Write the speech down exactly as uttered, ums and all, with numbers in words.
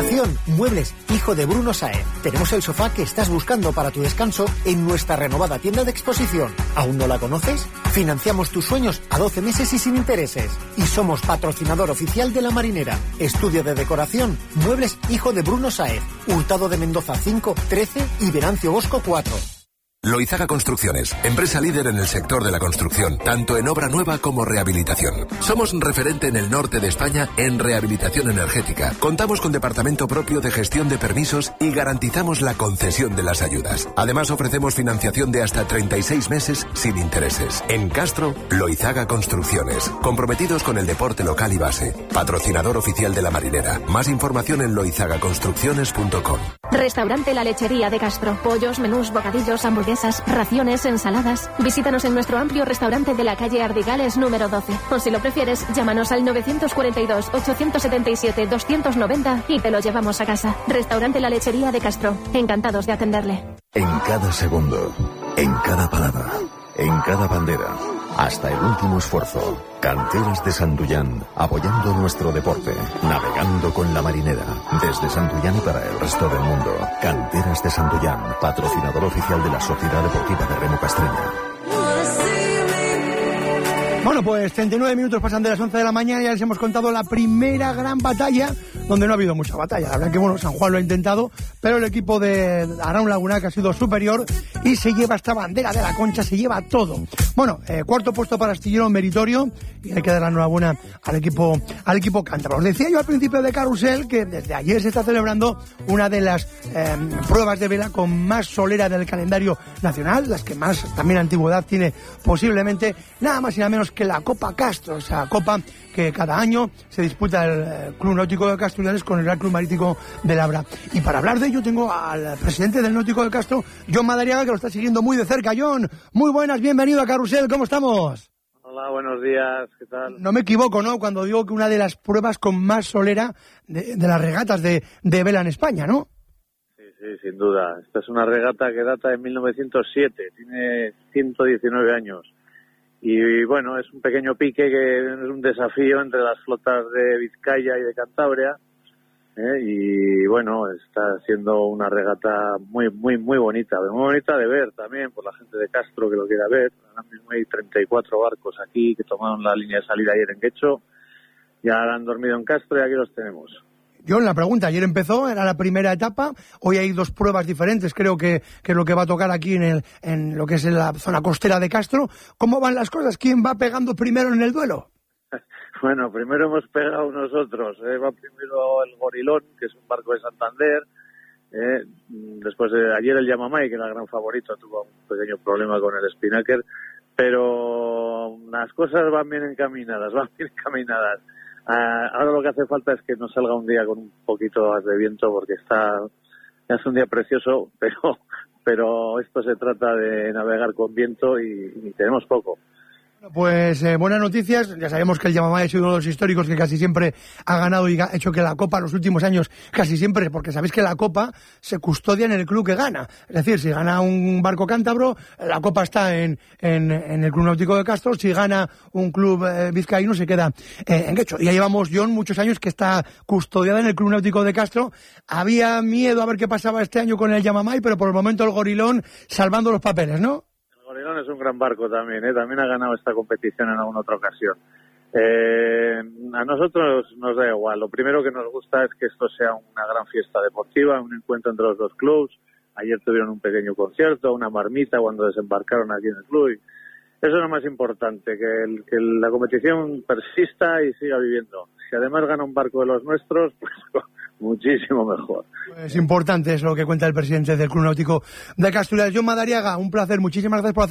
decoración, muebles, hijo de Bruno Sáez. Tenemos el sofá que estás buscando para tu descanso en nuestra renovada tienda de exposición. ¿Aún no la conoces? Financiamos tus sueños a doce meses y sin intereses. Y somos patrocinador oficial de La Marinera. Estudio de decoración, muebles, hijo de Bruno Sáez. Hurtado de Mendoza cinco, trece y Venancio Bosco cuatro. Loizaga Construcciones, empresa líder en el sector de la construcción, tanto en obra nueva como rehabilitación. Somos referente en el norte de España en rehabilitación energética. Contamos con departamento propio de gestión de permisos y garantizamos la concesión de las ayudas. Además, ofrecemos financiación de hasta treinta y seis meses sin intereses. En Castro, Loizaga Construcciones, comprometidos con el deporte local y base. Patrocinador oficial de La Marinera. Más información en loizaga construcciones punto com. Restaurante La Lechería de Castro. Pollos, menús, bocadillos, hamburguesas, raciones, ensaladas. Visítanos en nuestro amplio restaurante de la calle Ardigales número doce. O si lo prefieres, llámanos al nueve cuatro dos, ocho siete siete, dos nueve cero y te lo llevamos a casa. Restaurante La Lechería de Castro. Encantados de atenderle. En cada segundo, en cada palabra, en cada bandera, hasta el último esfuerzo. Canteras de Santullán, apoyando nuestro deporte, navegando con La Marinera, desde Santullán y para el resto del mundo. Canteras de Santullán, patrocinador oficial de la Sociedad Deportiva de Remo Castreña. Bueno, pues treinta y nueve minutos pasan de las once de la mañana y ya les hemos contado la primera gran batalla, donde no ha habido mucha batalla. La verdad que, bueno, San Juan lo ha intentado, pero el equipo de Aragón Lagunac ha sido superior y se lleva esta bandera de la Concha, se lleva todo. Bueno, eh, cuarto puesto para Astillero, meritorio, y hay que dar la enhorabuena al equipo, al equipo cántabro. Os decía yo al principio de Carrusel que desde ayer se está celebrando una de las eh, pruebas de vela con más solera del calendario nacional, las que más también antigüedad tiene posiblemente, nada más y nada menos que la Copa Castro, esa copa que cada año se disputa el Club Náutico de Castro con el Real Club Marítimo de Labra. Y para hablar de ello tengo al presidente del Náutico de Castro, John Madariaga, que lo está siguiendo muy de cerca. John, muy buenas, bienvenido a Carrusel, ¿cómo estamos? Hola, buenos días, ¿qué tal? No me equivoco, ¿no?, cuando digo que una de las pruebas con más solera de, de las regatas de, de vela en España, ¿no? Sí, sí, sin duda. Esta es una regata que data de mil novecientos siete, tiene ciento diecinueve años. Y bueno, es un pequeño pique que es un desafío entre las flotas de Vizcaya y de Cantabria. ¿eh? Y bueno, está siendo una regata muy, muy, muy bonita. Muy bonita de ver también por la gente de Castro que lo quiera ver. Ahora mismo hay treinta y cuatro barcos aquí que tomaron la línea de salida ayer en Quecho. Ya han dormido en Castro y aquí los tenemos. John, la pregunta, ayer empezó, era la primera etapa, hoy hay dos pruebas diferentes, creo que, que es lo que va a tocar aquí en el, en lo que es en la zona costera de Castro. ¿Cómo van las cosas? ¿Quién va pegando primero en el duelo? Bueno, primero hemos pegado nosotros, ¿eh? Va primero el Gorilón, que es un barco de Santander, ¿eh? Después de ayer el Yamamay, que era el gran favorito, tuvo un pequeño problema con el Spinnaker, pero las cosas van bien encaminadas, van bien encaminadas. Uh, ahora lo que hace falta es que nos salga un día con un poquito más de viento porque está es un día precioso, pero pero esto se trata de navegar con viento y, y tenemos poco. Pues eh, buenas noticias, ya sabemos que el Yamamay ha sido uno de los históricos que casi siempre ha ganado y ha hecho que la Copa en los últimos años, casi siempre, porque sabéis que la Copa se custodia en el club que gana, es decir, si gana un barco cántabro, la Copa está en, en, en el Club Náutico de Castro, si gana un club eh, vizcaíno se queda eh, en Quecho. Y ya llevamos, John, muchos años que está custodiada en el Club Náutico de Castro. Había miedo a ver qué pasaba este año con el Yamamay, pero por el momento el Gorilón salvando los papeles, ¿no? El Gorilón es un gran barco también, ¿eh? También ha ganado esta competición en alguna otra ocasión. Eh, a nosotros nos da igual. Lo primero que nos gusta es que esto sea una gran fiesta deportiva, un encuentro entre los dos clubs. Ayer tuvieron un pequeño concierto, una marmita cuando desembarcaron aquí en el club. Y eso es lo más importante, que, el, que la competición persista y siga viviendo. Si además gana un barco de los nuestros, pues muchísimo mejor. Es importante, es lo que cuenta el presidente del Club Náutico de Castro. John Madariaga, un placer, muchísimas gracias por hacer